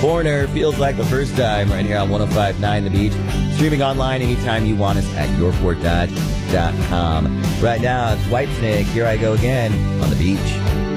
Foreigner feels like the first time right here on 105.9 The Beach. Streaming online anytime you want us at yourfortdodge.com. Right now, it's Whitesnake. Here I go again on The Beach.